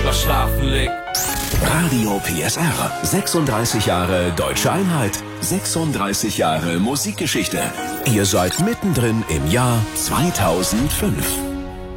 schlafen liegt. Radio PSR. 36 Jahre Deutsche Einheit. 36 Jahre Musikgeschichte. Ihr seid mittendrin im Jahr 2005.